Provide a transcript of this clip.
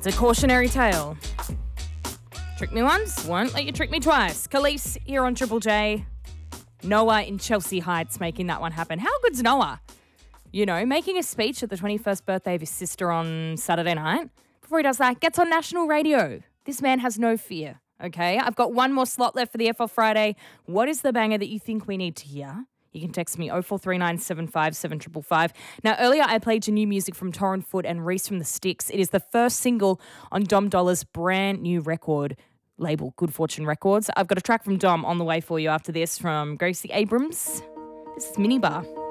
It's a cautionary tale. Trick me once, won't let you trick me twice. Khalees here on Triple J. Noah in Chelsea Heights making that one happen. How good's Noah? You know, making a speech at the 21st birthday of his sister on Saturday night. Before he does that, gets on national radio. This man has no fear, okay? I've got one more slot left for the FL Friday. What is the banger that you think we need to hear? You can text me 0439 757 555. Now, earlier I played your new music from Torrin Foot and Reese from the Sticks. It is the first single on Dom Dolla's brand new record label, Good Fortune Records. I've got a track from Dom on the way for you after this from Gracie Abrams. This is Minibar.